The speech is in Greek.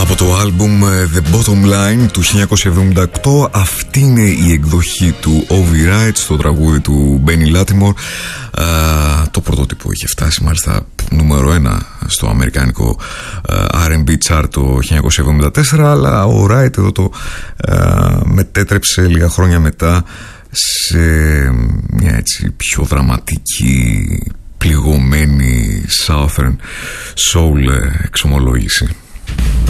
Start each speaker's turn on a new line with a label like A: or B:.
A: Από το άλμπουμ The Bottom Line του 1978, αυτή είναι η εκδοχή του Ovi Wright στο τραγούδι του Benny Lattimore. Το πρωτότυπο είχε φτάσει μάλιστα νούμερο 1 στο αμερικάνικο R&B chart το 1974, αλλά ο Wright εδώ το μετέτρεψε λίγα χρόνια μετά σε μια έτσι πιο δραματική, πληγωμένη Southern Soul εξομολόγηση.